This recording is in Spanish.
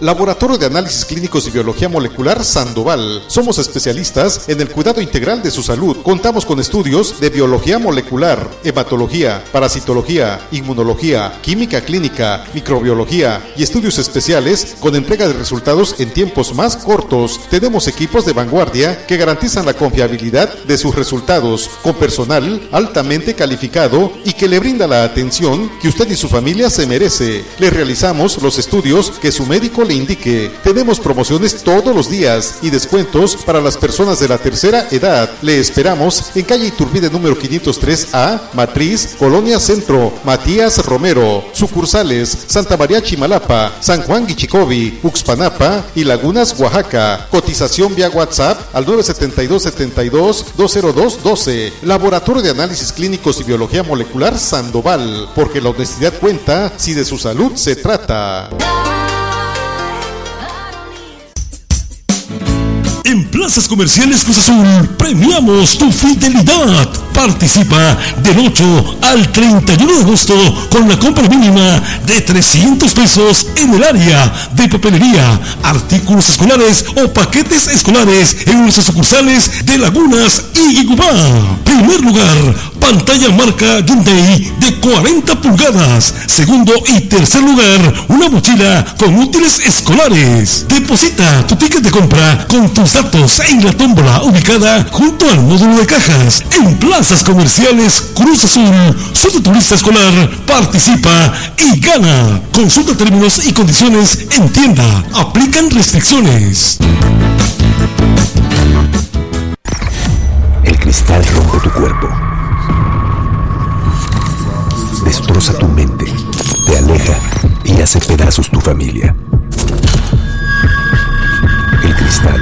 Laboratorio de Análisis Clínicos y Biología Molecular Sandoval. Somos especialistas en el cuidado integral de su salud. Contamos con estudios de biología molecular, hematología, parasitología, inmunología, química clínica, microbiología y estudios especiales con entrega de resultados en tiempos más cortos. Tenemos equipos de vanguardia que garantizan la confiabilidad de sus resultados, con personal altamente calificado y que le brinda la atención que usted y su familia se merece. Le realizamos los estudios que su médico le indique. Tenemos promociones todos los días y descuentos para las personas de la tercera edad. Le esperamos en calle Iturbide número 503A, Matriz, Colonia Centro, Matías Romero. Sucursales Santa María Chimalapa, San Juan Guichicovi, Uxpanapa y Lagunas, Oaxaca. Cotización vía WhatsApp al 972-72-20212. Laboratorio de Análisis Clínicos y Biología Molecular Sandoval, porque la honestidad cuenta si de su salud se trata. En Plazas Comerciales Cruz Azul premiamos tu fidelidad. Participa del 8 al 31 de agosto con la compra mínima de 300 pesos en el área de papelería, artículos escolares o paquetes escolares en nuestras sucursales de Lagunas y Guigubá. Primer lugar, pantalla marca Hyundai de 40 pulgadas. Segundo y tercer lugar, una mochila con útiles escolares. Deposita tu ticket de compra con tus datos en la tómbola ubicada junto al módulo de cajas en Plazas Comerciales Cruz Azul. Soy turista escolar, participa y gana. Consulta términos y condiciones en tienda. Aplican restricciones. El cristal rompe tu cuerpo, destroza tu mente, te aleja y hace pedazos tu familia.